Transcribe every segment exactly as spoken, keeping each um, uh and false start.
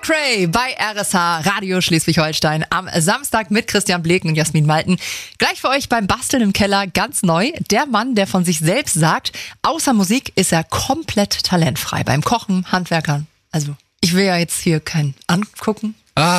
McRae bei R S H Radio Schleswig-Holstein am Samstag mit Christian Bleken und Jasmin Malten. Gleich für euch beim Basteln im Keller ganz neu. Der Mann, der von sich selbst sagt, außer Musik ist er komplett talentfrei. Beim Kochen, Handwerkern. Also, ich will ja jetzt hier keinen angucken. Ah,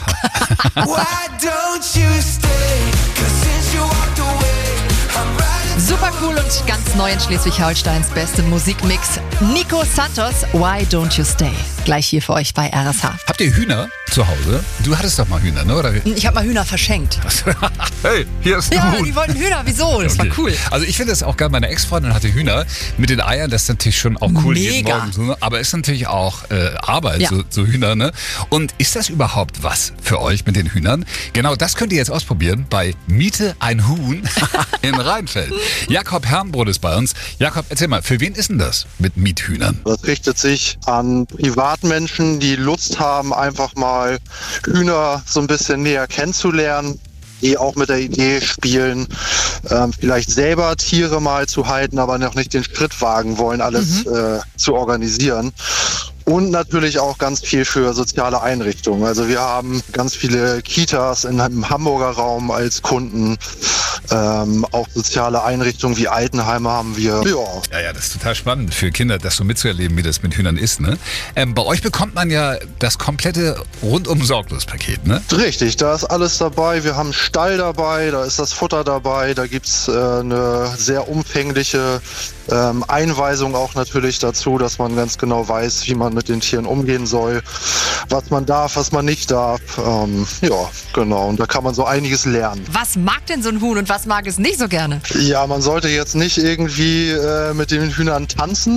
Super cool und ganz neu in Schleswig-Holsteins beste Musikmix. Nico Santos, Why Don't You Stay? Gleich hier für euch bei R S H. habt ihr Hühner zu Hause? Du hattest doch mal Hühner, ne? Oder? Ich habe mal Hühner verschenkt. Hey, hier ist ein Ja, Huhn. die wollten Hühner. Wieso? Das Okay. war cool. Also ich finde das auch geil. Meine Ex-Freundin hatte Hühner mit den Eiern. Das ist natürlich schon auch cool jeden Mega. Morgen. So, ne? Aber ist natürlich auch äh, Arbeit, Ja. so, so Hühner. Ne? Und ist das überhaupt was für euch mit den Hühnern? Genau das könnt ihr jetzt ausprobieren bei Miete ein Huhn in Rheinfeld. Jakob Herrenbrot ist bei uns. Jakob, erzähl mal, für wen ist denn das mit Miethühnern? Das richtet sich an Privatmenschen, die Lust haben, einfach mal Hühner so ein bisschen näher kennenzulernen, die auch mit der Idee spielen, ähm, vielleicht selber Tiere mal zu halten, aber noch nicht den Schritt wagen wollen, alles mhm. äh, zu organisieren. Und natürlich auch ganz viel für soziale Einrichtungen. Also wir haben ganz viele Kitas in, im Hamburger Raum als Kunden. Ähm, auch soziale Einrichtungen wie Altenheime haben wir. Ja. Ja, ja, das ist total spannend für Kinder, das so mitzuerleben, wie das mit Hühnern ist. Ne? Ähm, bei euch bekommt man ja das komplette Rundum-Sorglos-Paket, ne? Richtig, da ist alles dabei. Wir haben einen Stall dabei, da ist das Futter dabei, da gibt's äh, eine sehr umfängliche ähm, Einweisung auch natürlich dazu, dass man ganz genau weiß, wie man mit den Tieren umgehen soll, was man darf, was man nicht darf. Ähm, ja, genau. Und da kann man so einiges lernen. Was mag denn so ein Huhn und was mag es nicht so gerne? Ja, man sollte jetzt nicht irgendwie äh, mit den Hühnern tanzen.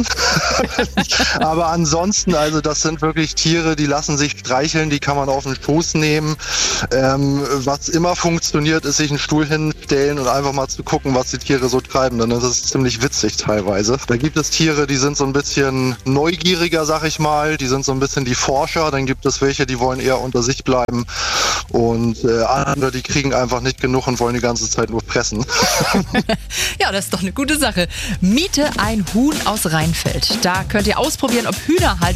Aber ansonsten, also das sind wirklich Tiere, die lassen sich streicheln, die kann man auf den Schoß nehmen. Ähm, was immer funktioniert, ist sich einen Stuhl hinstellen und einfach mal zu gucken, was die Tiere so treiben. Dann ist es ziemlich witzig teilweise. Da gibt es Tiere, die sind so ein bisschen neugieriger, sag ich mal. Die sind so ein bisschen die Forscher. Dann gibt es welche, die wollen eher unter sich bleiben. Und äh, andere, die kriegen einfach nicht genug und wollen die ganze Zeit nur fressen. Ja, das ist doch eine gute Sache. Miete ein Huhn aus Rheinfeld. Da könnt ihr ausprobieren, ob Hühnerhaltung